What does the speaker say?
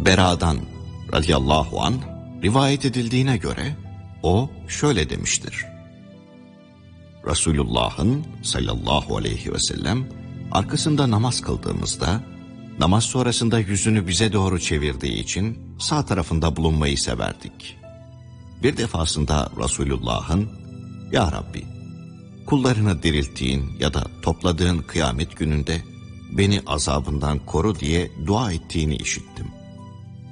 Bera'dan radıyallahu anh rivayet edildiğine göre o şöyle demiştir. Resulullah'ın sallallahu aleyhi ve sellem arkasında namaz kıldığımızda namaz sonrasında yüzünü bize doğru çevirdiği için sağ tarafında bulunmayı severdik. Bir defasında Resulullah'ın "Ya Rabbi, kullarını dirilttiğin ya da topladığın kıyamet gününde beni azabından koru" diye dua ettiğini işittim.